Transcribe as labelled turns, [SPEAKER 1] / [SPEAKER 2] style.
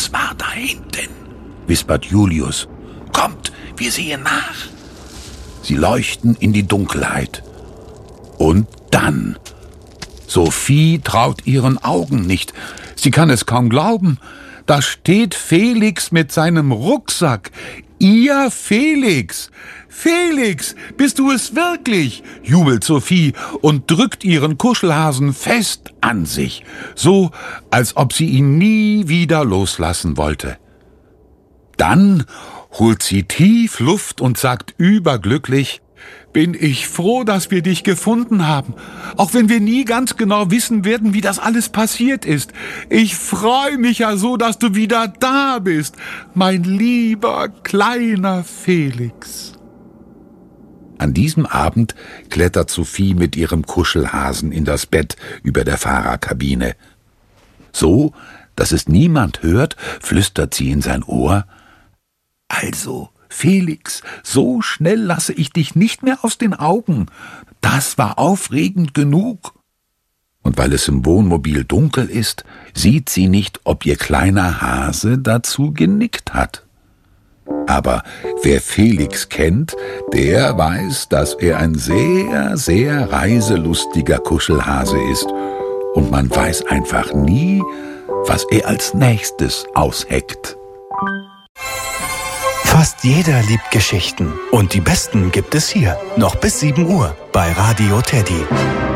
[SPEAKER 1] Es war da hinten, wispert Julius. Kommt, wir sehen nach. Sie leuchten in die Dunkelheit. Und dann... Sophie traut ihren Augen nicht. Sie kann es kaum glauben. Da steht Felix mit seinem Rucksack. Ihr Felix! Felix, bist du es wirklich? Jubelt Sophie und drückt ihren Kuschelhasen fest an sich, so als ob sie ihn nie wieder loslassen wollte. Dann holt sie tief Luft und sagt überglücklich: Bin ich froh, dass wir dich gefunden haben, auch wenn wir nie ganz genau wissen werden, wie das alles passiert ist. Ich freue mich ja so, dass du wieder da bist, mein lieber kleiner Felix. An diesem Abend klettert Sophie mit ihrem Kuschelhasen in das Bett über der Fahrerkabine. So, dass es niemand hört, flüstert sie in sein Ohr: Also, Felix, so schnell lasse ich dich nicht mehr aus den Augen. Das war aufregend genug. Und weil es im Wohnmobil dunkel ist, sieht sie nicht, ob ihr kleiner Hase dazu genickt hat. Aber wer Felix kennt, der weiß, dass er ein sehr, sehr reiselustiger Kuschelhase ist. Und man weiß einfach nie, was er als nächstes ausheckt.
[SPEAKER 2] Fast jeder liebt Geschichten. Und die besten gibt es hier. Noch bis 7 Uhr bei Radio Teddy.